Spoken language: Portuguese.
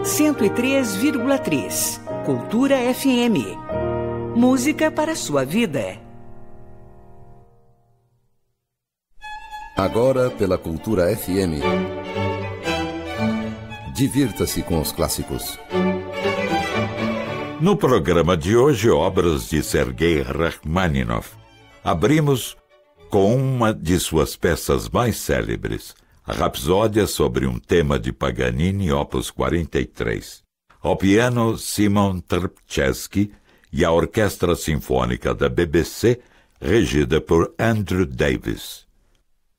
103,3. Cultura FM. Música para a sua vida. Agora pela Cultura FM. Divirta-se com os clássicos. No programa de hoje, obras de Sergei Rachmaninoff. Abrimos com uma de suas peças mais célebres, a Rapsódia sobre um tema de Paganini, opus 43. Ao piano, Simon Trpczewski e a Orquestra Sinfônica da BBC, regida por Andrew Davis.